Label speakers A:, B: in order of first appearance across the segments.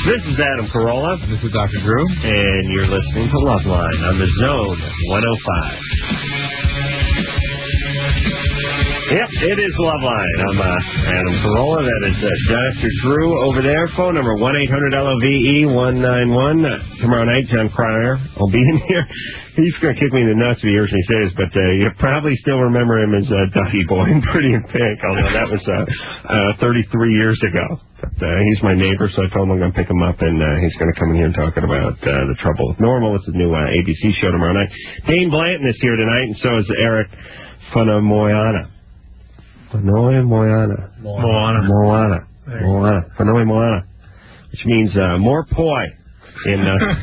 A: This is Adam Carolla.
B: This is Dr. Drew.
A: And you're listening to Loveline on the Zone 105. Yep, it is Loveline. I'm Adam Carolla. That is Dr. Drew over there. Phone number 1-800-LOVE-191. Tomorrow night, John Cryer will be in here. He's going to kick me in the nuts if he hears me say this, but you probably still remember him as Duffy Boy in Pretty in Pink, although that was 33 years ago. But he's my neighbor, so I told him I'm going to pick him up, and he's going to come in here and talk about The Trouble with Normal. It's a new ABC show tomorrow night. Dane Blanton is here tonight, and so is Eric Fanoy Moana, which means more poi in...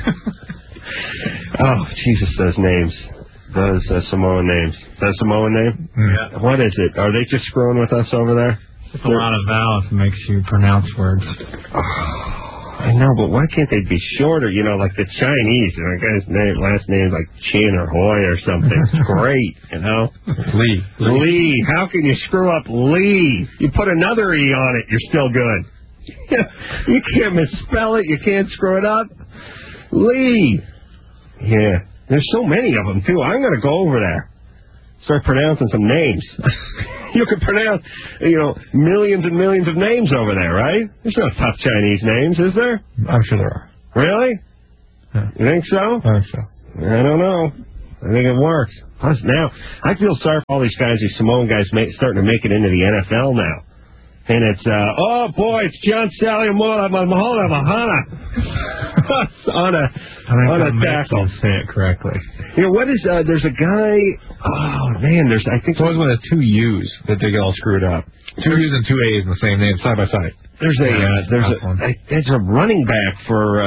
A: oh, Jesus, those names. Those Samoan names. That Samoan name?
B: Yeah.
A: What is it? Are they just screwing with us over there?
B: It's a lot of vowels that makes you pronounce words.
A: I know, but why can't they be shorter? You know, like the Chinese. The guy's last name is like Chin or Hoy or something. It's great, you know? Lee. How can you screw up Lee? You put another E on it, you're still good. You can't misspell it. You can't screw it up. Lee. Yeah. There's so many of them, too. I'm going to go over there. Start pronouncing some names. You can pronounce, millions and millions of names over there, right? There's no tough Chinese names, is there?
B: I'm sure there are.
A: Really?
B: Yeah.
A: You think so?
B: I think so.
A: I don't know. I think it works. Plus, now, I feel sorry for all these guys, these Samoan guys starting to make it into the NFL now. And it's, oh boy, it's John Saliamola Mahana on a tackle.
B: Say it correctly.
A: What is, there's a guy, oh man, I think
B: it's always one of the two U's that they get all screwed up. Two U's and two A's in the same name, side by side.
A: There's a running back for,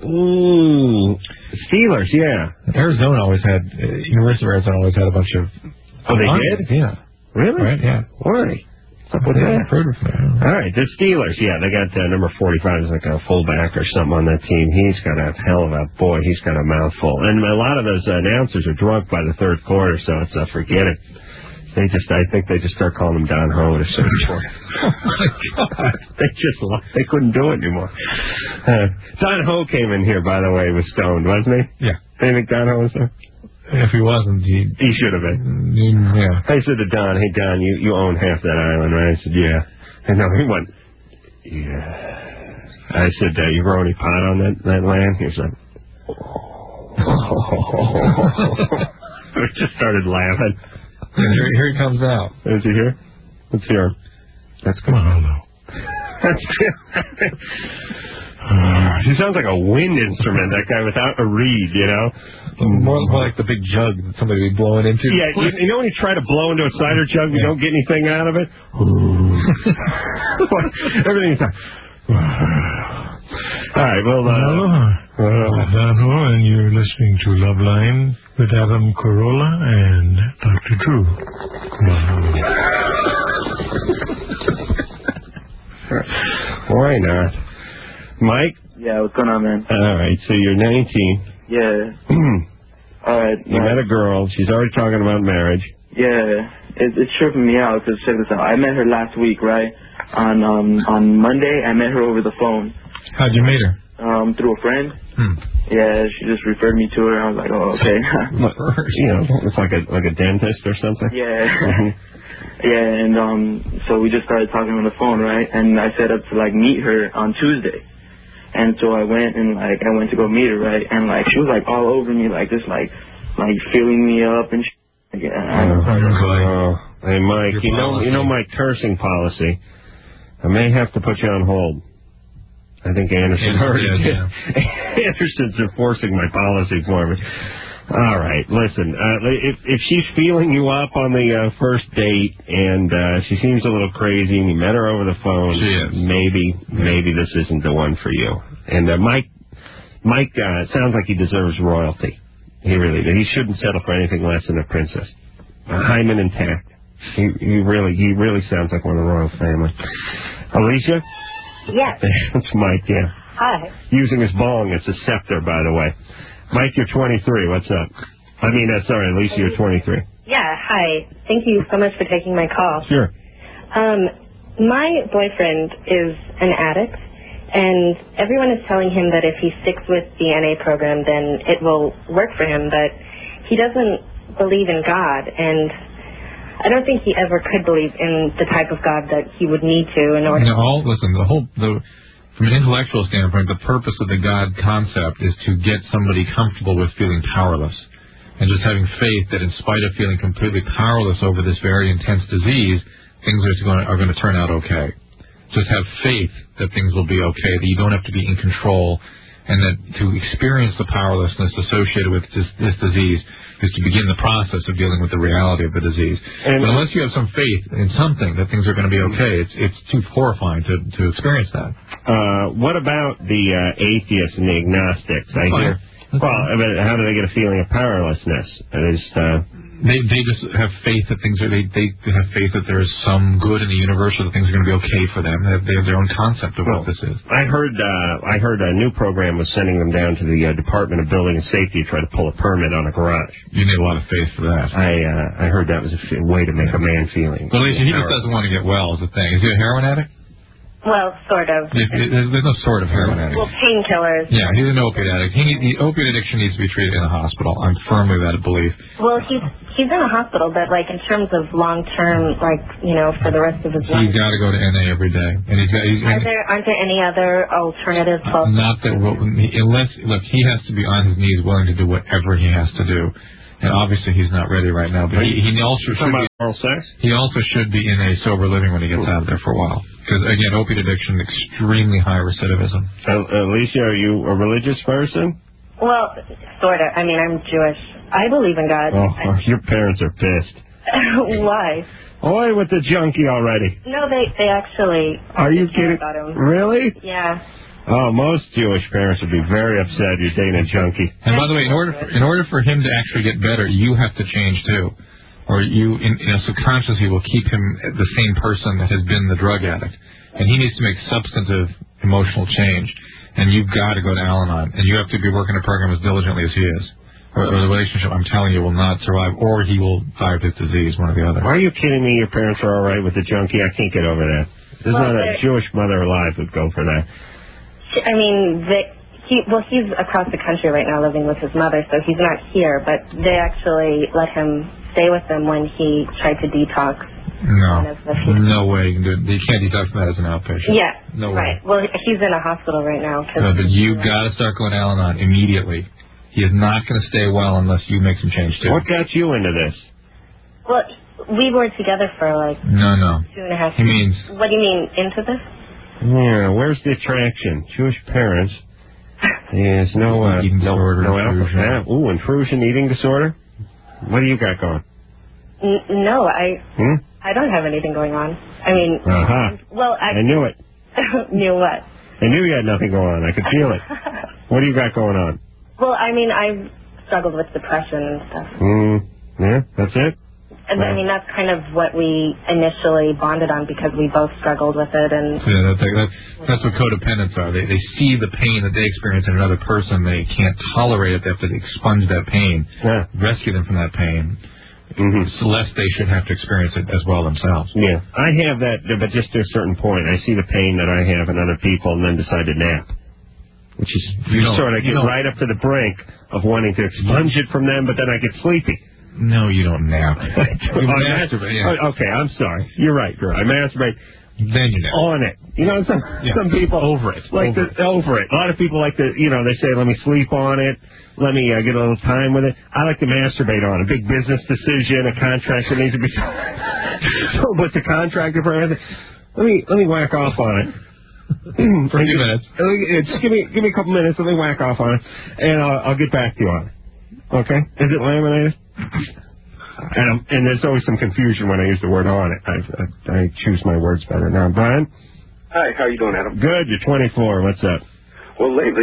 A: Steelers, yeah.
B: Arizona always had, University of Arizona always had a bunch of...
A: Oh, they did?
B: Yeah.
A: Really?
B: Right, yeah.
A: Why? What's up with that? All right, the Steelers, yeah, they got number 45 is like a fullback or something on that team. He's got a hell of a he's got a mouthful. And a lot of those announcers are drunk by the third quarter, so it's forget it. I think they just start calling him Don Ho at a certain point. Oh my God. They couldn't do it anymore. Don Ho came in here, by the way, was stoned, wasn't he?
B: Yeah.
A: Do you think Don Ho was there?
B: If he wasn't, he
A: should have been.
B: Yeah.
A: I said to Don, hey, Don, you own half that island, right? I said, yeah. And no, he went, yeah. I said, you grow any pot on that land? He was like, we just started laughing.
B: Here he comes out.
A: Is he here? Let's hear him. That's good. That's good. He sounds like a wind instrument, that guy, without a reed,
B: More like the big jug that somebody would be blowing into.
A: Yeah, you know when you try to blow into a cider jug, you don't get anything out of it? Everything's like... All right, well...
C: Don Ho, and you're listening to Loveline with Adam Carolla and Dr. Drew.
A: Why not? Mike?
D: Yeah, what's going on, man?
A: All right, so you're 19.
D: Yeah. All right.
A: You met a girl. She's already talking about marriage.
D: Yeah. It's tripping me out because check this out. I met her last week, right? On Monday, I met her over the phone.
B: How'd you meet her?
D: Through a friend. Yeah, she just referred me to her. I was like, oh, okay.
A: It's like a dentist or something.
D: Yeah. Yeah, and so we just started talking on the phone, right? And I set up to meet her on Tuesday. And so I went to go meet her, right? And she was all over me, just filling me up and
A: Hey Mike, you know my cursing policy. I may have to put you on hold. I think Anderson's enforcing my policy for me. All right, listen. If she's feeling you up on the first date and she seems a little crazy and you met her over the phone, maybe this isn't the one for you. And Mike, sounds like he deserves royalty. He really does. He shouldn't settle for anything less than a princess. Hymen intact. He really sounds like one of the royal family. Alicia?
E: Yes.
A: It's Mike, yeah.
E: Hi.
A: Using his bong as a scepter, by the way. Mike, you're 23. What's up? Alicia, you're 23.
E: Yeah, hi. Thank you so much for taking my call.
A: Sure.
E: My boyfriend is an addict, And everyone is telling him that if he sticks with the NA program, then it will work for him, but he doesn't believe in God, and I don't think he ever could believe in the type of God that he would need to in order.
B: From an intellectual standpoint, the purpose of the God concept is to get somebody comfortable with feeling powerless and just having faith that in spite of feeling completely powerless over this very intense disease, things are going to turn out okay. Just have faith that things will be okay, that you don't have to be in control, and that to experience the powerlessness associated with this disease is to begin the process of dealing with the reality of the disease. But unless you have some faith in something that things are going to be okay, it's too horrifying to experience that.
A: What about the atheists and the agnostics? I hear. Well, how do they get a feeling of powerlessness?
B: They just have faith that things are. They have faith that there's some good in the universe, or that things are going to be okay for them. They have their own concept of what this is.
A: I heard a new program was sending them down to the Department of Building and Safety to try to pull a permit on a garage.
B: You need a lot of faith for that.
A: I heard that was a way to make a man feeling.
B: Well, he just doesn't want to get well. Is the thing? Is he a heroin addict?
E: Well, sort of.
B: There's no sort of heroin addict.
E: Well, painkillers.
B: Yeah, he's an opiate addict. Opiate addiction needs to be treated in a hospital. I'm firmly of that belief.
E: Well, he's in a hospital, but like in terms of long-term, like, you know, for the rest of his life.
B: He's got to go to NA every day, and
E: aren't there any other alternatives?
B: Not that look, he has to be on his knees, willing to do whatever he has to do. And obviously he's not ready right now, but he also should be
A: oral sex.
B: He also should be in a sober living when he gets out of there for a while. Because again, opiate addiction, extremely high recidivism.
A: Alicia, are you a religious person?
E: Well, sort of. I mean, I'm Jewish. I believe in God.
A: Oh, your parents are pissed.
E: Why?
A: Oi, with the junkie already.
E: No, they actually.
A: Are you kidding?
E: About him.
A: Really?
E: Yeah.
A: Oh, most Jewish parents would be very upset you're dating a junkie.
B: And by the way, in order for him to actually get better, you have to change too, or you subconsciously will keep him the same person that has been the drug addict, and he needs to make substantive emotional change. And you've got to go to Al-Anon, and you have to be working the program as diligently as he is, or the relationship, I'm telling you, will not survive, or he will die of his disease, one or the other.
A: Are you kidding me? Your parents are all right with the junkie? I can't get over that. There's not a Jewish mother alive who'd go for that.
E: I mean, he's across the country right now living with his mother, so he's not here, but they actually let him stay with them when he tried to detox.
B: No way you can do it. You can't detox that as an outpatient.
E: Yeah.
B: No way.
E: Right. Well, he's in a hospital right now.
B: But you've got to start going to Al-Anon immediately. He is not going to stay well unless you make some change too.
A: What got you into this?
E: Well, we were together for like...
B: No.
E: 2.5 years.
B: He means...
E: What do you mean, into this?
A: Yeah, where's the attraction? Jewish parents. There's no
B: eating disorder,
A: intrusion. Intrusion, eating disorder. What do you got going?
E: No, I don't have anything going on. I mean, well, I
A: knew it.
E: Knew what?
A: I knew you had nothing going on. I could feel it. What do you got going on?
E: Well, I mean, I've struggled with depression and stuff.
A: Yeah, that's it.
E: And I mean, that's kind of what we initially bonded on because we both struggled with it. And
B: that's what codependents are. They see the pain that they experience in another person. They can't tolerate it. They have to expunge that pain, rescue them from that pain. Lest they should have to experience it as well themselves.
A: Yeah, I have that, but just to a certain point. I see the pain that I have in other people and then decide to nap. Which is, you sort of get right up to the brink of wanting to expunge it from them, but then I get sleepy.
B: No, you don't nap. You
A: masturbate. Yeah. Okay, I'm sorry. You're right, girl. I masturbate.
B: Then you nap.
A: On it. You know, some people...
B: Over it.
A: Over it. A lot of people like to, they say, let me sleep on it. Let me get a little time with it. I like to masturbate on it. A big business decision, a contract that needs to be... So with the contractor for everything. Let me whack off on it.
B: For a few minutes.
A: Just give me a couple minutes. Let me whack off on it, and I'll get back to you on it. Okay? Is it laminated? And there's always some confusion when I use the word on it. I choose my words better now. Brian?
F: Hi, how you doing, Adam?
A: Good. You're 24. What's up?
F: Well, lately,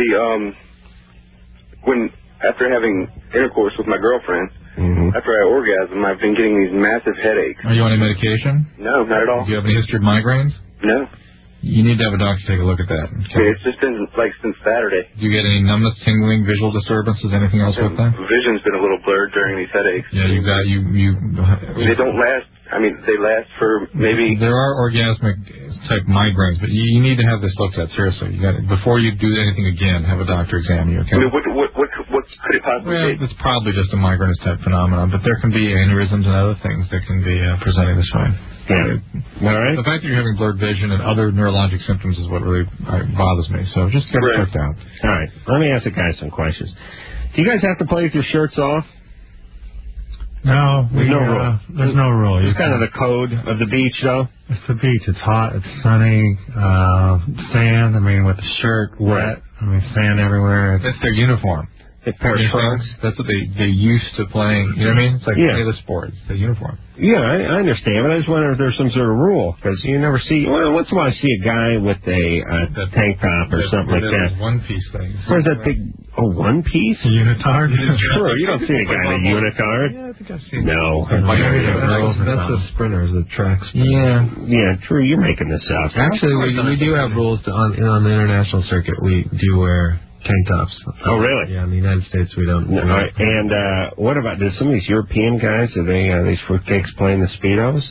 F: after having intercourse with my girlfriend, after I orgasm, I've been getting these massive headaches.
B: Are you on any medication?
F: No, not at all.
B: Do you have any history of migraines?
F: No.
B: You need to have a doctor take a look at that.
F: Okay, it's just been since Saturday.
B: Do you get any numbness, tingling, visual disturbances, anything else with that?
F: Vision's been a little blurred during these headaches.
B: Yeah,
F: They don't last. I mean, they last for maybe...
B: There are orgasmic type migraines, but you need to have this looked at seriously. Before you do anything again, have a doctor examine you. Okay?
F: What could it possibly be?
B: It's probably just a migraine type phenomenon, but there can be aneurysms and other things that can be presenting this way.
A: Yeah. All right.
B: The fact that you're having blurred vision and other neurologic symptoms is what really bothers me. So just get it checked out.
A: All right. Let me ask the guys some questions. Do you guys have to play with your shirts off?
C: No,
A: there's no rule.
C: There's no rule.
A: It's kind of the code of the beach, though.
C: It's the beach. It's hot. It's sunny. Sand. I mean, with the shirt wet. I mean, sand everywhere.
B: That's their uniform.
A: A pair of trunks.
B: That's what they're used to playing. You know what I mean? It's like any other sport. It's the uniform.
A: Yeah, I understand, but I just wonder if there's some sort of rule, because you never see. Well, once in a while I see a guy with a tank top or something like that.
B: One piece thing.
A: Where's that big? Oh, one piece?
C: A unitard.
A: True. You don't see a guy in a unitard.
B: Yeah, I think I've seen.
A: No.
G: That's the sprinters, the track sprinters.
A: Yeah. True. You're making this up.
G: Actually, we do have rules on the international circuit. We do wear tank tops.
A: Oh, really?
G: Yeah, in the United States we don't.
A: No, and what about some of these European guys? Are they these fruitcakes playing the Speedos?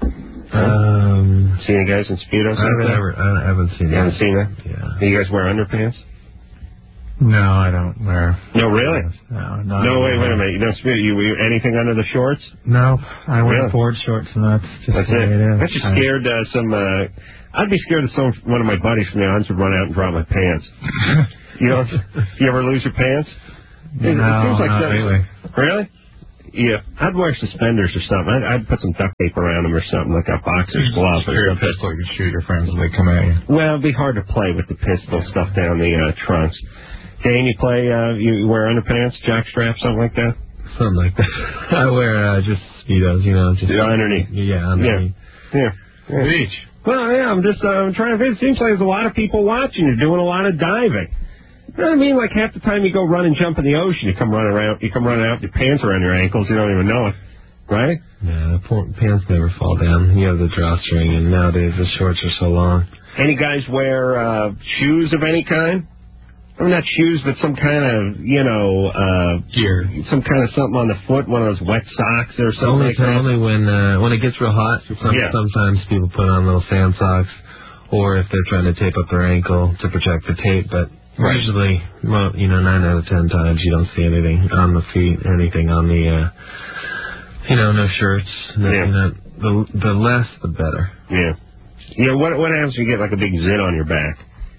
A: See any guys in Speedos?
G: I haven't seen that.
A: You haven't seen that?
G: Yeah.
A: Do you guys wear underpants?
C: No, I don't wear.
A: No, really?
C: No,
A: wait a minute. You don't you wear anything under the shorts?
C: No, I wear board shorts, and that's just the way it is.
A: I'm just scared I'd be scared that one of my buddies from the arms would run out and drop my pants. You ever lose your pants?
C: No,
A: it seems like
C: not really.
A: Really? Yeah. I'd wear suspenders or something. I'd put some duct tape around them or something, like a boxer's glove.
B: Carry a pistol, you can shoot your friends when they come at you.
A: Well, it'd be hard to play with the pistol stuff down the trunks. Dan, you play, you wear underpants, jockstrap, something like that?
G: Something like that. I wear just Speedos, just
A: underneath.
G: Yeah, underneath.
A: Yeah.
B: Beach.
A: Well, yeah, I'm trying to think. It seems like there's a lot of people watching. You're doing a lot of diving. You know what I mean? Like half the time you go run and jump in the ocean, you come running out, your pants around your ankles, you don't even know it. Right?
G: Yeah, the pants never fall down. You have the drawstring, and nowadays the shorts are so long.
A: Any guys wear shoes of any kind? I mean, not shoes, but some kind of,
B: gear.
A: Some kind of something on the foot, one of those wet socks or something like that.
G: Only when it gets real hot. Sometimes people put on little sand socks, or if they're trying to tape up their ankle to protect the tape. But usually, 9 out of 10 times you don't see anything on the feet, anything on the, no shirts. The less, the better.
A: Yeah. What happens if you get like a big zit on your back?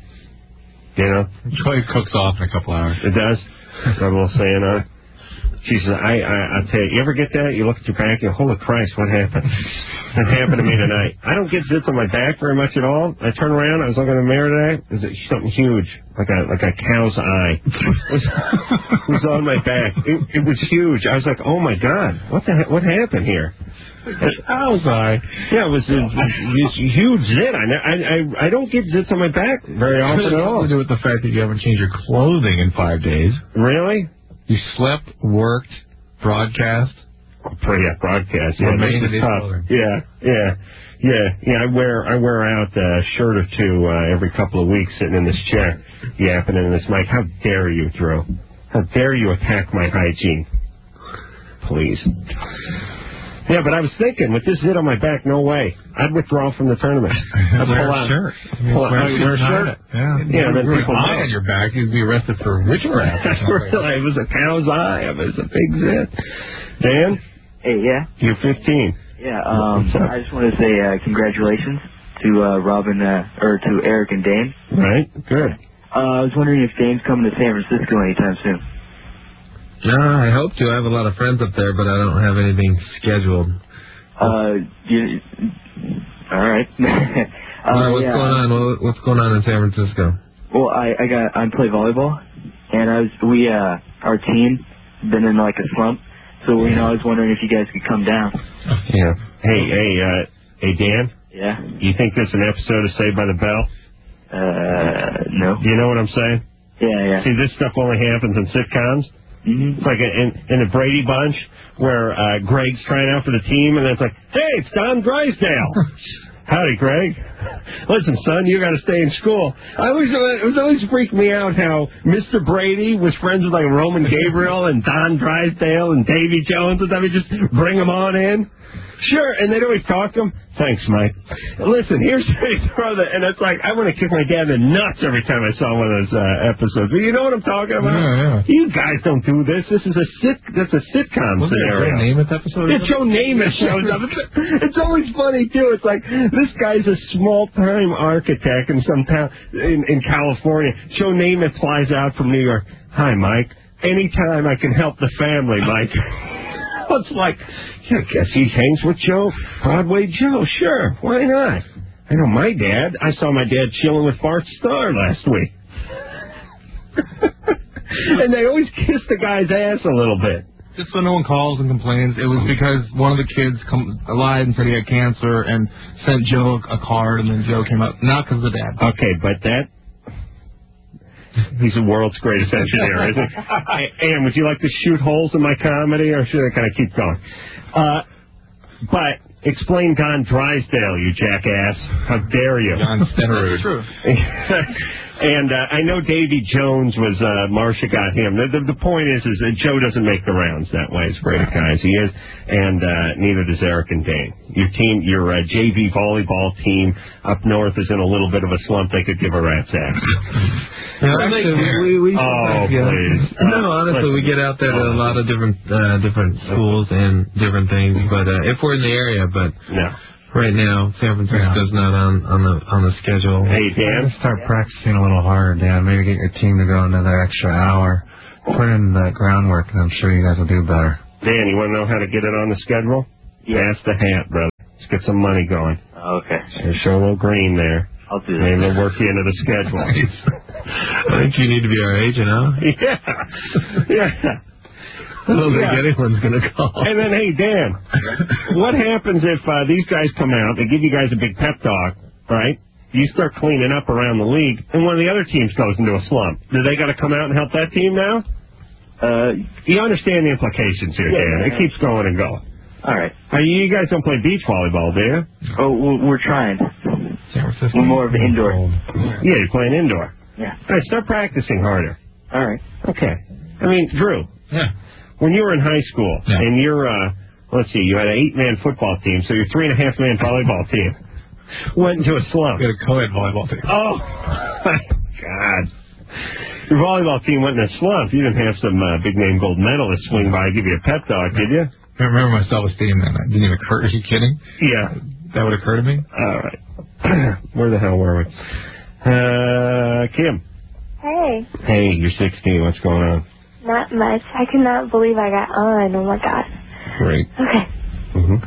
B: It cooks off in a couple hours.
A: It does? Got a little saying on it. She says, I tell you ever get that? You look at your back and holy Christ, what happened? That happened to me tonight. I don't get zits on my back very much at all. I turn around, I was looking in the mirror today, there's something huge, like a cow's eye. It was on my back. It was huge. I was like, oh my God, what happened here? Cow's eye. Yeah, it was this huge zit. I don't get zits on my back very often at all.
B: It has to do with the fact that you haven't changed your clothing in 5 days.
A: Really?
B: You slept, worked, broadcast.
A: Broadcast. Yeah, this is tough. Yeah. I wear out a shirt or two every couple of weeks, sitting in this chair, yapping into this mic. How dare you, Drew? How dare you attack my hygiene? Please. Yeah, but I was thinking, with this zit on my back, no way. I'd withdraw from the tournament. I'd
B: wear a shirt.
A: Wear a shirt.
B: Yeah, then people eye on your back, you'd be arrested for witchcraft.
A: Really, it was a cow's eye. It was a big zit. Dan?
H: Hey, yeah?
A: You're 15.
H: Yeah, I just want to say congratulations to Robin, or to Eric and Dane.
A: Right, good.
H: I was wondering if Dane's coming to San Francisco anytime soon.
G: No, I hope to. I have a lot of friends up there, but I don't have anything scheduled.
H: All right.
G: What's going on? What's going on in San Francisco?
H: Well, I play volleyball, and our team been in like a slump, so I was wondering if you guys could come down.
A: Yeah. Hey, Dan.
H: Yeah.
A: You think there's an episode of Saved by the Bell?
H: No.
A: You know what I'm saying?
H: Yeah.
A: See, this stuff only happens in sitcoms.
H: Mm-hmm.
A: It's like in the Brady Bunch where Greg's trying out for the team, and it's like, hey, it's Don Drysdale. Howdy, Greg. Listen, son, you got to stay in school. It was always freaked me out how Mr. Brady was friends with like Roman Gabriel and Don Drysdale and Davy Jones and stuff. He'd just bring them on in. Sure, and they'd always talk to him. Thanks, Mike. Listen, here's and it's like I want to kick my dad in the nuts every time I saw one of those episodes. But you know what I'm talking about?
B: Yeah.
A: You guys don't do this. This is that's a sitcom scenario.
B: Joe Namath episode?
A: Yeah, Joe Namath shows up. It's always funny too. It's like this guy's a small-time architect in some town in California. Joe Namath flies out from New York. Hi, Mike. Anytime I can help the family, Mike. It's like, I guess he hangs with Joe, Broadway Joe. Sure, why not? I know my dad. I saw my dad chilling with Bart Starr last week. And they always kiss the guy's ass a little bit.
I: Just so no one calls and complains, it was because one of the kids lied and said he had cancer and sent Joe a card, and then Joe came up. Not because of the dad.
A: Okay, but he's the world's greatest engineer, isn't he? Ann, would you like to shoot holes in my comedy, or should I kind of keep going? But explain Don Drysdale, you jackass. How dare you?
B: John Stenerud.
I: That's true.
A: And I know Davy Jones was, Marcia got him. The point is that Joe doesn't make the rounds that way, as great a guy as he is, and neither does Eric and Dane. Your JV volleyball team up north is in a little bit of a slump. They could give a rat's ass.
G: No, actually, we
A: please.
G: No, honestly, we get out there to a lot of different schools and different things. But if we're in the area, but
A: no.
G: Right now, San Francisco's not on the schedule.
A: Hey, Dan,
J: start practicing a little harder, Dan. Maybe get your team to go another extra hour. Put in the groundwork, and I'm sure you guys will do better.
A: Dan, you want to know how to get it on the schedule?
H: Yeah.
A: Pass the hat, brother. Let's get some money going.
H: Okay.
A: Show a little green there.
H: I'll do that.
A: Maybe they'll work you into the schedule.
G: I think you need to be our agent, huh?
A: Yeah.
G: I don't think anyone's going to call.
A: And then, hey, Dan, what happens if these guys come out, they give you guys a big pep talk, right? You start cleaning up around the league, and one of the other teams goes into a slump. Do they got to come out and help that team now? You understand the implications here, Dan. It keeps going and going.
H: All right.
A: You guys don't play beach volleyball, do you?
H: Oh, we're trying. We're more of an indoor.
A: Yeah, you're playing indoor.
H: Yeah.
A: All right, start practicing harder.
H: All right.
A: Okay. I mean, Drew.
B: Yeah.
A: When you were in high school, and you're, let's see, you had an 8-man football team, so your 3.5-man volleyball team went into a slump.
B: You had a co-ed volleyball team.
A: Oh, my God. Your volleyball team went in a slump. You didn't have some big-name gold medalists swing by and give you a pep talk, did you?
B: I remember my self-esteem then. It didn't even occur. Are you kidding?
A: Yeah.
B: That would occur to me?
A: All right. Where the hell were we? Kim.
K: Hey.
A: Hey, you're 16. What's going on?
K: Not much. I cannot believe I got on. Oh, my God.
A: Great.
K: Okay.
A: Mm-hmm.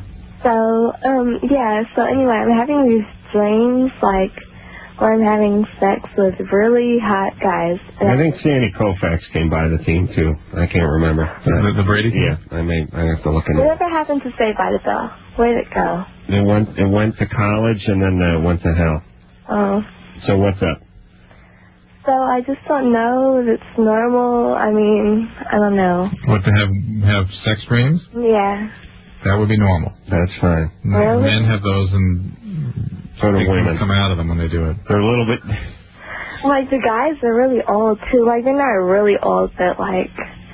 K: So anyway, I'm having these dreams, like, where I'm having sex with really hot guys.
A: I think Sandy Koufax came by the team, too. I can't remember.
B: The Brady team?
A: Yeah, I have to look into it.
K: Whatever happened to Saved by the Bell? Where'd it go?
A: It went to college and then went to hell.
K: Oh.
A: So what's up?
K: So I just don't know if it's normal. I mean, I don't know.
B: What, to have sex dreams?
K: Yeah.
B: That would be normal.
A: That's fine.
K: Really?
B: Men have those, and
A: so do women.
B: Come out of them when they do it.
A: They're a little bit.
K: Like the guys are really old too. Like they're not really old, but like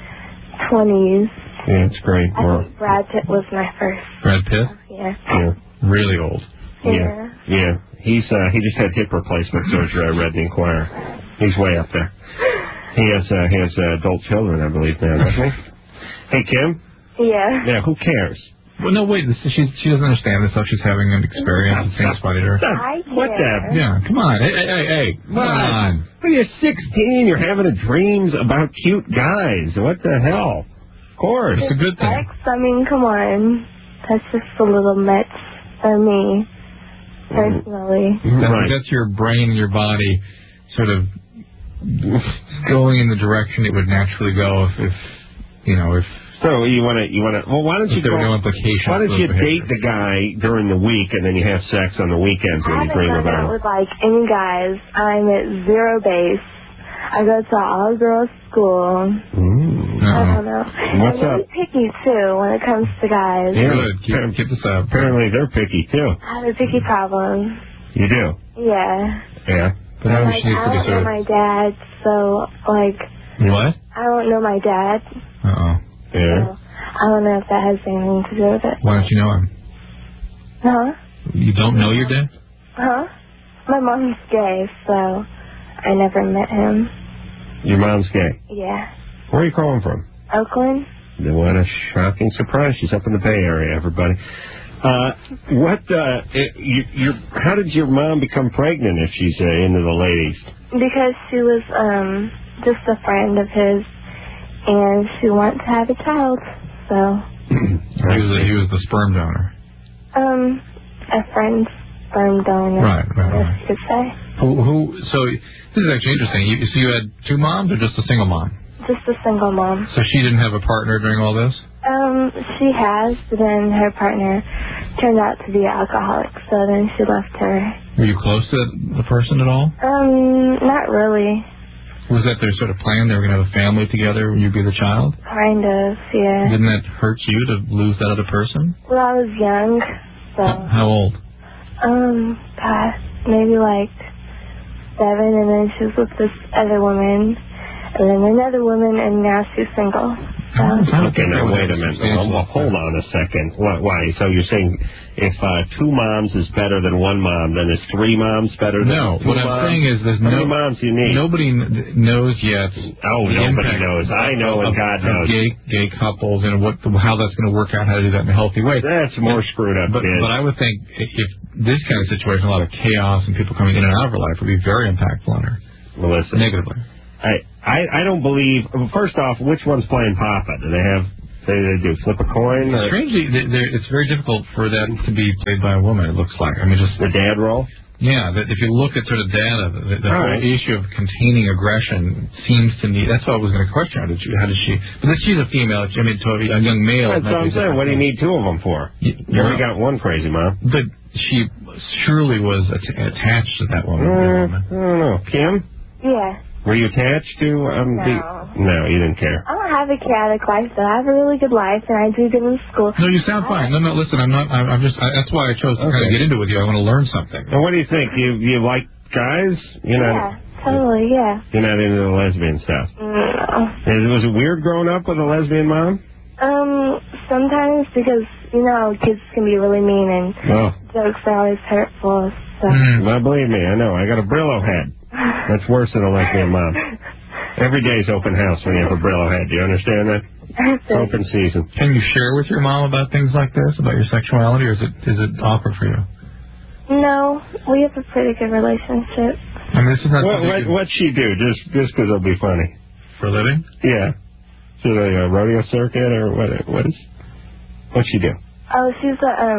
K: 20s.
A: Yeah, it's great.
K: I think Brad Pitt was my first.
B: Brad Pitt?
K: Yeah.
B: Really old.
K: Yeah.
A: He just had hip replacement surgery. I read in the Inquirer. He's way up there. He has adult children, I believe, now, doesn't he? Hey, Kim?
K: Yeah.
A: Yeah, who cares?
B: Well, no, wait. She doesn't understand this stuff. She's having an experience. It seems funny to her.
K: I care.
A: What the?
B: Yeah, come on. Hey. Come on.
A: Well, you're 16. You're having dreams about cute guys. What the hell? Of course.
B: It's a good thing.
K: Sex, I mean, come on. That's just a little much for me, personally.
B: That's your brain and your body sort of going in the direction it would naturally go if
A: So you want to? Well, why don't you
B: there were no implications?
A: Why don't you date the guy during the week and then you have sex on the weekends when you dream
K: I haven't done that with like any guys. I'm at zero base. I go to all girls school. I don't know.
A: What's
K: I'm really picky too when it comes to guys.
A: Yeah,
B: good. Keep this up.
A: Apparently they're picky too.
K: I have a picky problem.
A: You do?
K: Yeah.
A: Yeah.
B: But
K: I don't know my dad, so like.
B: What?
K: I don't know my dad.
B: Uh-oh.
A: Yeah.
K: So I don't know if that has anything to do with it.
B: Why don't you know him?
K: Huh?
B: You don't know your dad?
K: Huh? My mom's gay, so I never met him.
A: Your mom's gay?
K: Yeah.
A: Where are you calling from?
K: Oakland?
A: What a shocking surprise. She's up in the Bay Area, everybody. How did your mom become pregnant if she's into the ladies?
K: Because she was just a friend of his, and she wanted to have a child, so.
B: He was the sperm donor.
K: A friend's sperm donor.
B: Right.
K: You could say.
B: So this is actually interesting. So you had two moms or just a single mom?
K: Just a single mom.
B: So she didn't have a partner during all this?
K: She has, but then her partner turned out to be an alcoholic, so then she left her.
B: Were you close to the person at all?
K: Not really.
B: Was that their sort of plan? They were going to have a family together and you'd be the child?
K: Kind of, yeah.
B: Didn't that hurt you to lose that other person?
K: Well, I was young, so.
B: How old?
K: God, maybe like 7, and then she was with this other woman, and then another woman, and now she's single.
A: Okay, now wait a minute. Well, hold on a second. Why? So you're saying if 2 moms is better than 1 mom, then is 3 moms better than 2 moms?
B: No, what I'm saying is there's
A: How many moms you need?
B: Nobody knows yet.
A: Oh, nobody knows. I know and God knows.
B: Gay couples and how that's going to work out, how to do that in a healthy way.
A: That's more screwed up,
B: But I would think if this kind of situation, a lot of chaos and people coming in and out of her life would be very impactful on her.
A: Melissa.
B: Negatively.
A: I don't believe. First off, which one's playing Papa? Do they have? They do flip a coin? Or?
B: Strangely, it's very difficult for that to be played by a woman. It looks like. I mean, just
A: the dad role.
B: Yeah, if you look at sort of data, the whole issue of containing aggression seems to me. That's what I was going to question. How did she? But she's a female. I mean, to a young male.
A: That's what I'm saying. What do you need 2 of them for? You already got 1 crazy mom.
B: But she surely was attached to that woman.
A: I don't know. Kim?
K: Yeah.
A: Were you attached to? No, you didn't care.
K: I don't have a chaotic life, though. I have a really good life, and I do good in school.
B: No, you sound fine. No, listen, I'm not. I'm just. That's why I chose to kind of get into it with you. I want to learn something.
A: And what do you think? You like guys?
K: Yeah, totally. Yeah.
A: You're not into the lesbian stuff.
K: No.
A: Was it weird growing up with a lesbian mom?
K: Sometimes because kids can be really mean and jokes are always hurtful. So.
A: Well, believe me, I know. I got a Brillo head. That's worse than a lesbian mom. Every day's open house when you have a Brillo head. Do you understand that? Open season.
B: Can you share with your mom about things like this, about your sexuality, or is it awkward for you?
K: No, we have a pretty good relationship.
B: I mean, this is not.
A: What'd she do? Just because it'll be funny.
B: For a living?
A: Yeah. To the rodeo circuit or what'd she do?
K: Oh, she's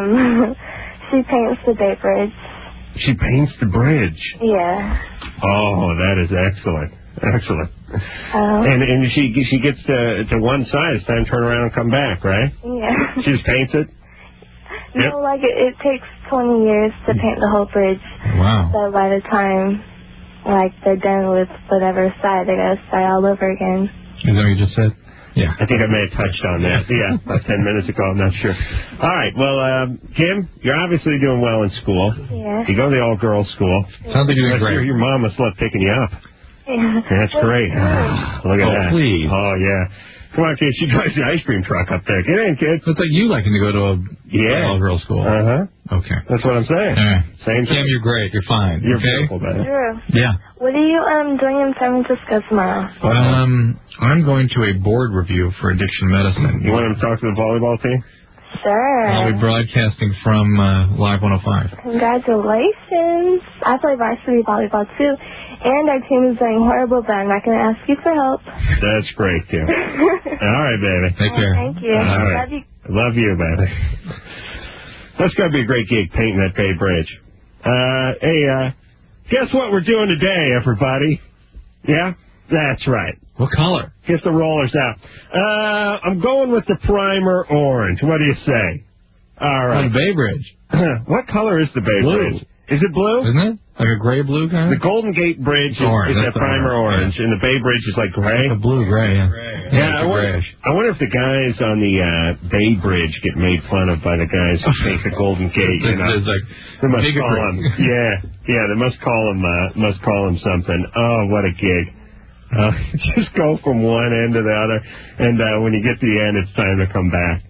K: she paints the Bay Bridge.
A: She paints the bridge.
K: Yeah.
A: Oh, that is excellent. Excellent. And she gets to one side, it's time to turn around and come back, right?
K: Yeah.
A: She just paints it?
K: No, like it takes 20 years to paint the whole bridge.
B: Wow.
K: So by the time they're done with whatever side, they gotta start all over again.
B: Is that what you just said? Yeah.
A: I think I may have touched on that. Yeah, about 10 minutes ago. I'm not sure. All right. Well, Kim, you're obviously doing well in school.
K: Yeah.
A: You go to the all-girls school.
B: Sounds like you're doing great.
A: Your mom must love picking you up.
K: Yeah.
A: That's great. Look at that.
B: Please.
A: Oh, yeah. Come on, kid. She drives the ice cream truck up there. Get in, kid.
B: It's like you liking to go to a all-girls school.
A: Uh-huh.
B: Okay.
A: That's what I'm saying. Same thing.
B: Kim, you're great. You're fine.
A: You're
B: okay?
A: beautiful, man.
K: Sure.
B: Yeah.
K: What are you doing in San Francisco tomorrow?
B: I'm going to a board review for addiction medicine.
A: You want him to talk to the volleyball team?
K: Sure.
B: I'll be broadcasting from Live 105.
K: Congratulations. I play varsity volleyball, too. And our team is doing horrible, but I'm not going to ask you for help.
A: That's great, Kim. All right, baby.
B: Take care.
K: Thank you.
A: All right.
K: Love you.
A: Love you, baby. That's going to be a great gig, painting that Bay Bridge. Hey, guess what we're doing today, everybody? Yeah? That's right.
B: What color?
A: Get the rollers out. I'm going with the primer orange. What do you say? All right.
B: On the Bay Bridge.
A: What color is the Bay Bridge? Is it blue?
B: Isn't it? Like a gray-blue kind
A: The Golden Gate Bridge is that primer orange, and the Bay Bridge is like gray?
B: The blue-gray, yeah.
A: Yeah, I wonder if the guys on the Bay Bridge get made fun of by the guys who paint the Golden Gate. You know? They must call him. Yeah, they must call him something. Oh, what a gig! Just go from one end to the other, and when you get to the end, it's time to come back.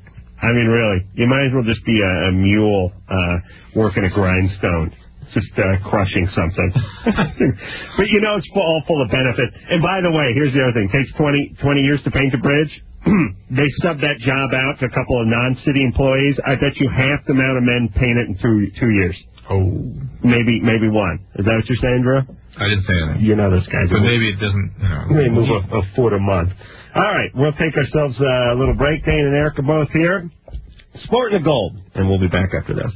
A: I mean, really, you might as well just be a mule working a grindstone, just crushing something. But you know, it's all full of benefit. And by the way, here's the other thing. It takes 20 years to paint a bridge. They subbed that job out to a couple of non-city employees. I bet you half the amount of men paint it in 2 years.
B: Oh.
A: Maybe one. Is that what you're saying, Drew?
B: I didn't say anything.
A: You know those guys.
B: But maybe it doesn't,
A: They move a foot a month. All right, we'll take ourselves a little break. Dane and Eric are both here. Sporting the gold, and we'll be back after this.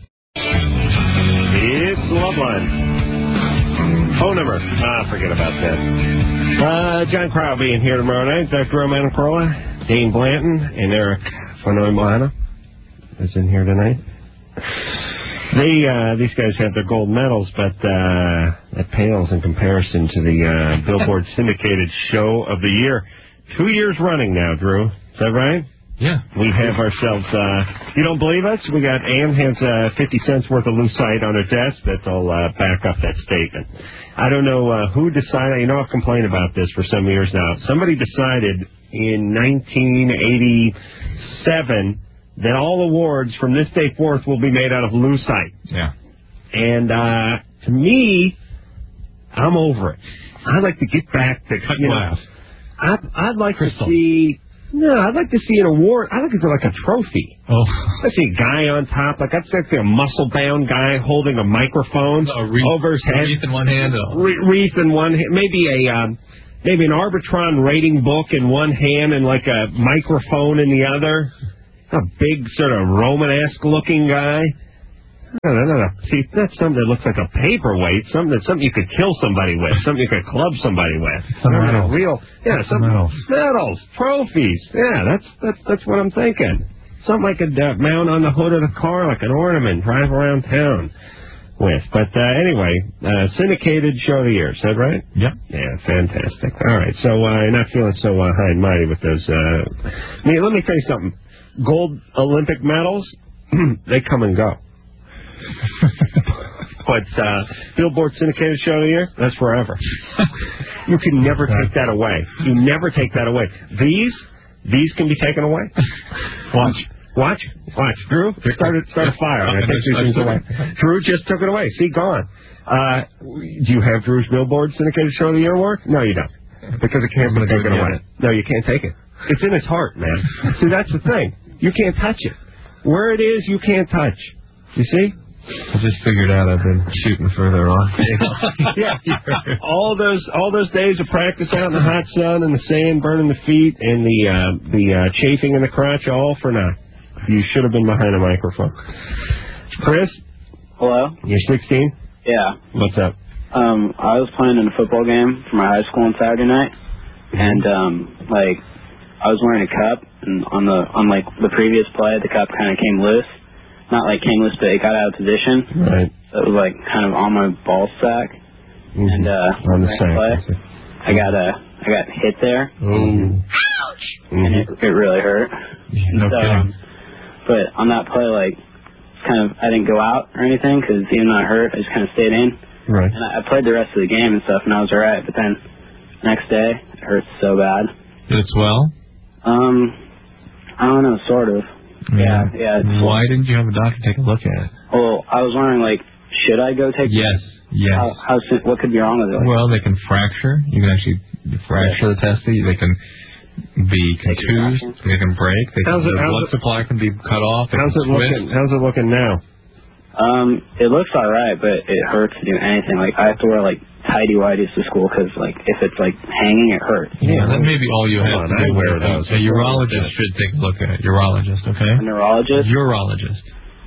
A: It's Loveline. Phone number. Forget about that. John Crowell being here tomorrow night. Dr. Romano Carolla, Dane Blanton, and Eric Fonoy Milano is in here tonight. These guys have their gold medals, but that pales in comparison to the Billboard syndicated show of the year. 2 years running now, Drew. Is that right?
B: Yeah.
A: We have ourselves, you don't believe us? We got Ann has 50 cents worth of lucite on her desk that'll back up that statement. I don't know who decided, I've complained about this for some years now. Somebody decided in 1987 that all awards from this day forth will be made out of lucite.
B: Yeah.
A: And to me, I'm over it. I'd like to get back to
B: cut glass.
A: I'd like Crystal. To see. No, I'd like to see an award. I'd like to see like a trophy.
B: Oh.
A: I'd see a guy on top. Like I'd see a muscle-bound guy holding a microphone over his head.
B: Wreath in one hand.
A: Wreath in one hand. Maybe an Arbitron rating book in one hand and like a microphone in the other. A big sort of Romanesque looking guy. No. See, that's something that looks like a paperweight. Something you could kill somebody with. Something you could club somebody with.
J: Some medals.
A: Medals, trophies. Yeah, that's what I'm thinking. Something I could mount on the hood of the car like an ornament, drive around town with. But anyway, syndicated show of the year. Is that right?
B: Yep.
A: Yeah, fantastic. All right, so you're not feeling so high and mighty with those. Let me tell you something. Gold Olympic medals, they come and go. But Billboard syndicated show of the year, that's forever. You can never take that away. You never take that away. These can be taken away. Watch. Drew, start a fire. I take these things away. Drew just took it away. See, gone. Do you have Drew's Billboard syndicated show of the year award? No, you don't. Because it can't be taken away. No, you can't take it. It's in his heart, man. See, that's the thing. You can't touch it. Where it is, you can't touch. You see?
G: I just figured out I've been shooting further off.
A: Yeah. All those days of practice out in the hot sun and the sand burning the feet and the chafing in the crotch, all for naught. You should have been behind a microphone. Chris?
L: Hello?
A: You're 16?
L: Yeah.
A: What's up?
L: I was playing in a football game for my high school on Saturday night, and I was wearing a cup, and on the previous play, the cup kind of came loose. Not like came loose, but it got out of position.
A: Right.
L: So it was like kind of on my ball sack.
A: Mm-hmm.
L: And
A: on the sack.
L: Play, I got hit there.
A: Oh.
L: Ouch! And it really hurt.
B: No kidding.
L: But on that play, I didn't go out or anything because even though I hurt, I just kind of stayed in.
A: Right.
L: And I played the rest of the game and stuff, and I was alright. But then next day, it hurt so bad.
B: Did it swell?
L: I don't know, sort of. Yeah.
B: Why didn't you have a doctor take a look at it?
L: Well, I was wondering, should I go take?
B: Yes.
L: What could be wrong with it?
B: Well, they can fracture. You can actually fracture the testes. They can be contused. They can break. The blood supply can be cut off.
A: How's it looking now?
L: It looks all right, but it hurts to do anything. I have to wear tighty-whities to school because if it's hanging, it hurts.
B: Yeah, that may be all you have to do.
A: I wear those.
B: A urologist should take a look at it. Urologist, okay?
L: A neurologist?
B: Urologist.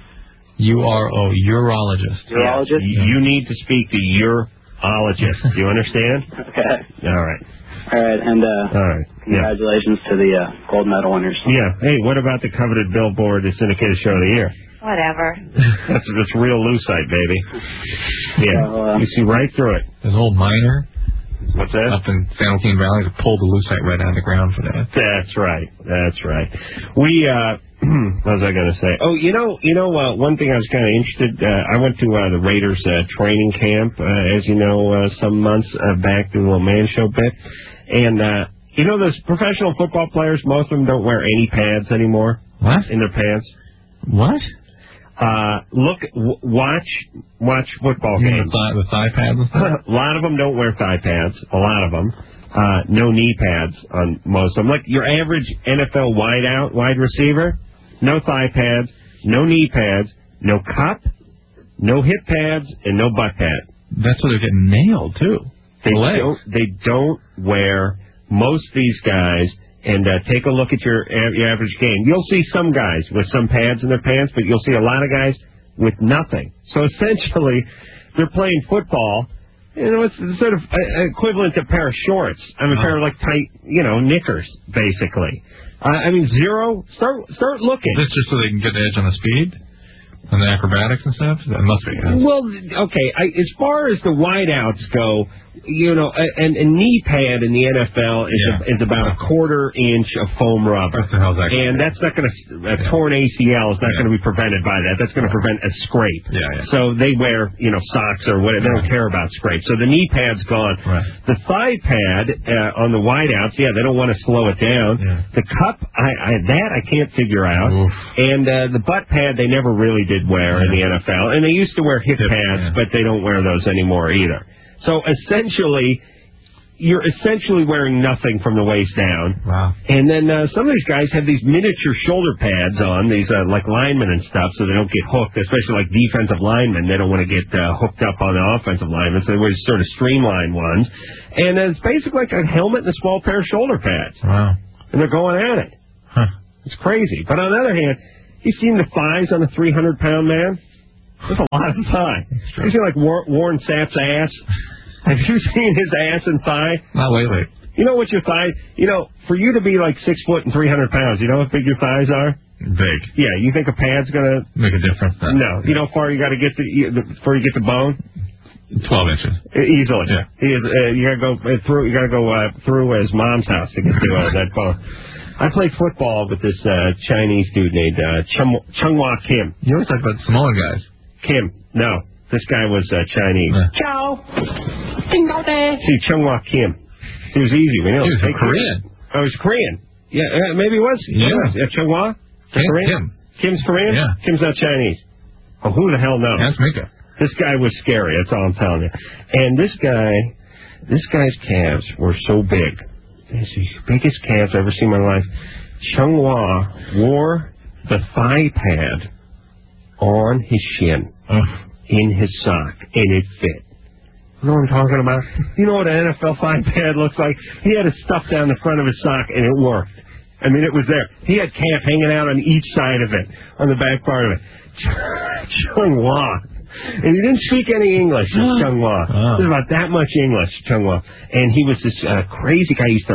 B: Urologist.
L: Urologist?
A: You need to speak to urologist. Do you understand?
L: Okay.
A: All right.
L: And
A: all right.
L: Congratulations to the gold medal winners.
A: Yeah. Hey, what about the coveted Billboard, the syndicated show of the year?
E: Whatever.
A: That's real lucite, baby. Yeah. You see right through it.
B: There's an old miner.
A: What's that?
B: Up in San Joaquin Valley to pull the lucite right out of the ground for that.
A: That's right. We, what was I going to say? Oh, one thing I was kind of interested, I went to the Raiders training camp, as you know, some months back, doing a little man show bit. And, those professional football players, most of them don't wear any pads anymore.
B: What?
A: In their pants.
B: What?
A: Watch football games.
B: The thigh pads and stuff?
A: A lot of them don't wear thigh pads. A lot of them. No knee pads on most of them. Like your average NFL wide receiver, no thigh pads, no knee pads, no cup, no hip pads, and no butt pad.
B: That's where they're getting nailed, too.
A: They don't wear, most of these guys, and take a look at your average game. You'll see some guys with some pads in their pants, but you'll see a lot of guys with nothing. So essentially, they're playing football. You know, it's sort of equivalent to a pair of shorts. I mean, a pair of like tight, knickers, basically. I mean, zero. Start looking.
B: Is this just so they can get the edge on the speed? And the acrobatics and stuff? That must be.
A: Well, okay. As far as the wideouts go, a knee pad in the NFL is about a quarter-inch of foam rubber.
B: What the hell's that?
A: And that's not going to, a torn ACL is not going to be prevented by that. That's going to prevent a scrape. So they wear, socks or whatever. They don't care about scrapes. So the knee pad's gone.
B: Right.
A: The thigh pad on the wideouts, they don't want to slow it down. The cup, I can't figure out.
B: Oof.
A: And the butt pad, they never really did wear in the NFL. And they used to wear hip pads, but they don't wear those anymore either. So essentially, you're essentially wearing nothing from the waist down.
B: Wow.
A: And then some of these guys have these miniature shoulder pads on, these like linemen and stuff, so they don't get hooked, especially like defensive linemen. They don't want to get hooked up on the offensive linemen, so they wear sort of streamlined ones. And it's basically like a helmet and a small pair of shoulder pads.
B: Wow.
A: And they're going at it.
B: Huh.
A: It's crazy. But on the other hand, you've seen the thighs on a 300-pound man? That's a lot of thigh. You see like Warren Sapp's ass? Have you seen his ass and thigh?
B: Not lately.
A: You know what your thigh... for you to be like 6 foot and 300 pounds, you know how big your thighs are?
B: Big.
A: Yeah, you think a pad's going to...
B: Make a difference?
A: No. You know how far you got to get before you get the bone?
B: 12 inches.
A: Easily.
B: Yeah.
A: You got to go through. You got to go through his mom's house to get to that bone. I played football with this Chinese dude named Chunghwa Kim.
B: You always talk about Samoan guys.
A: Kim. No. This guy was Chinese.
B: Ciao.
A: See, Chunghwa Kim. He was easy. We know.
B: He was Korean.
A: Oh, he was Korean. Yeah, maybe he was.
B: Yeah.
A: Chunghwa? Korean? Kim's Korean?
B: Yeah.
A: Kim's not Chinese. Oh, who the hell knows?
B: Ask Mika.
A: This guy was scary. That's all I'm telling you. And this guy's calves were so big. It's the biggest calves I've ever seen in my life. Chunghwa wore the thigh pad on his shin. In his sock, and it fit. You know what I'm talking about? You know what an NFL thigh pad looks like? He had it stuffed down the front of his sock, and it worked. I mean, it was there. He had calf hanging out on each side of it, on the back part of it. Chunghwa. And he didn't speak any English, Chunghwa. There's about that much English, Chunghwa. And he was this crazy guy. He used to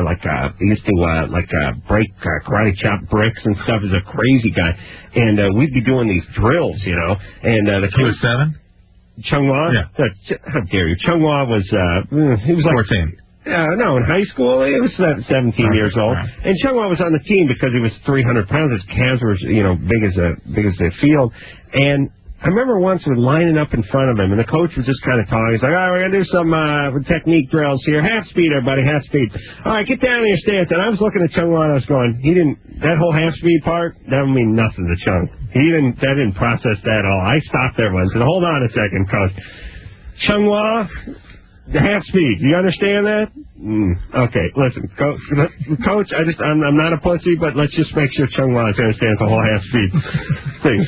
A: break karate chop bricks and stuff. He's a crazy guy. And we'd be doing these drills, And the
B: he was 7?
A: Chunghwa?
B: Yeah.
A: How dare you? Chunghwa was, he was like
B: 14.
A: No, in high school, he was 17 years old.
B: Right.
A: And Chunghwa was on the team because he was 300 pounds. His calves were, big as the field. And I remember once we were lining up in front of him, and the coach was just kind of talking. He's like, all right, we're going to do some technique drills here. Half speed, everybody, half speed. All right, get down in your stance. And I was looking at Chunghwa, and I was going, that whole half speed part, that don't mean nothing to Chung. That didn't process that at all. I stopped everyone and said, hold on a second, coach. Chunghwa, the half speed, do you understand that? Okay, listen, coach, I'm not a pussy, but let's just make sure Chunghwa understands the whole half speed thing.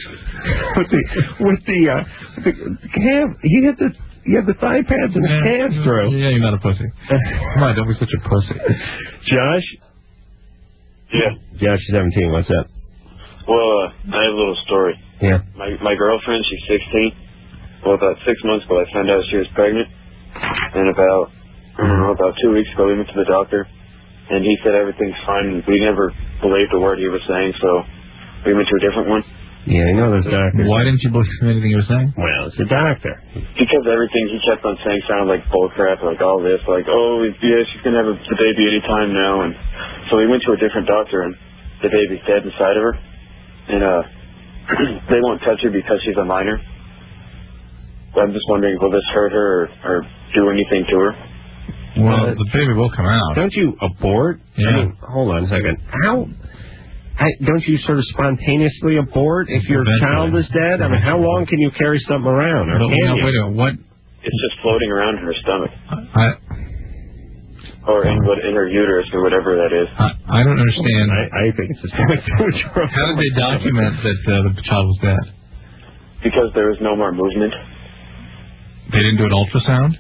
A: With the calf, you have the thigh pads and the calves through.
B: Yeah, you're not a pussy. Come on, don't be such a pussy.
A: Josh?
F: Yeah.
A: Josh, 17, what's up?
F: Well, I have a little story.
A: Yeah.
F: My girlfriend, she's 16. Well, about 6 months ago, I found out she was pregnant. And about 2 weeks ago, we went to the doctor. And he said everything's fine. We never believed a word he was saying, so we went to a different one.
A: Yeah, I know those doctors.
B: Why didn't you believe anything he was saying?
A: Well, it's a doctor.
F: Because everything he kept on saying sounded like bullcrap, like all this, like, oh, yeah, she's going to have the baby any time now. And so we went to a different doctor, and the baby's dead inside of her. And they won't touch her because she's a minor. So I'm just wondering, will this hurt her or do anything to her?
B: Well, the baby will come out.
A: Don't you abort?
B: Yeah.
A: I mean, hold on a second. don't you sort of spontaneously abort if your child is dead? I mean, how long can you carry something around? Or can you?
B: Wait a minute, what?
F: It's just floating around in her stomach. Or in her uterus or whatever that is.
B: I don't understand.
A: I think it's the stomach.
B: How did they document that the child was dead?
F: Because there was no more movement.
B: They didn't do an ultrasound?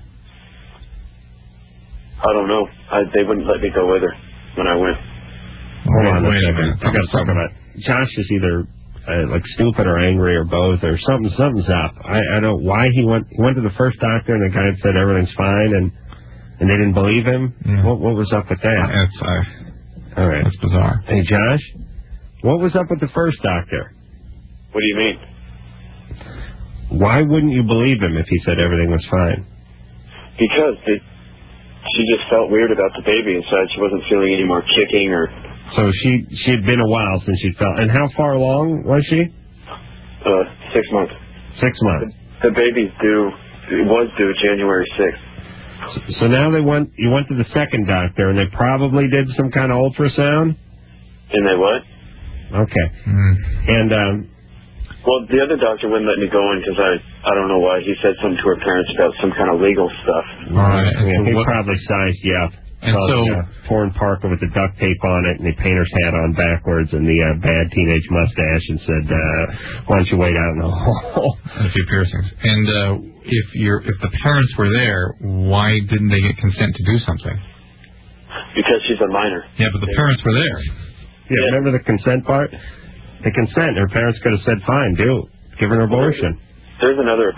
F: I don't know. They wouldn't let me go with her when I went.
A: Hold on a second. I got to talk about Josh is either like stupid or angry or both or something's up. I don't know why he went to the first doctor and the guy said everything's fine and they didn't believe him. Yeah. What was up with that? All right.
B: That's bizarre.
A: Hey Josh, what was up with the first doctor?
F: What do you mean?
A: Why wouldn't you believe him if he said everything was fine?
F: Because she just felt weird about the baby inside. She wasn't feeling any more kicking or.
A: So she had been a while since she felt. And how far along was she?
F: 6 months.
A: 6 months.
F: The baby's due. It was due January 6th.
A: So now you went to the second doctor and they probably did some kind of ultrasound.
F: And they what?
A: Okay. And
F: well, the other doctor wouldn't let me go in because I don't know why. He said something to her parents about some kind of legal stuff.
A: All right. Yeah, he probably sized you up.
B: And
A: Torn Parker with the duct tape on it and the painter's hat on backwards and the bad teenage mustache and said, why don't you wait out in the hall?
B: A few piercings. And if the parents were there, why didn't they get consent to do something?
F: Because she's a minor.
B: Yeah, but the parents were there.
A: Yeah, remember the consent part? The consent. Her parents could have said, fine, do it. Give her an abortion.
F: There's another